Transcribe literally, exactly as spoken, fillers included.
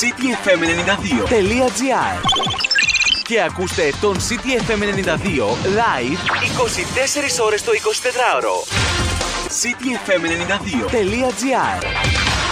σίτι εφ εμ ενενήντα δύο τελεία τζι άρ και ακούστε τον City εφ εμ ενενήντα δύο live είκοσι τέσσερις ώρες το εικοσιτετράωρο. σίτι εφ εμ ενενήντα δύο τελεία τζι άρ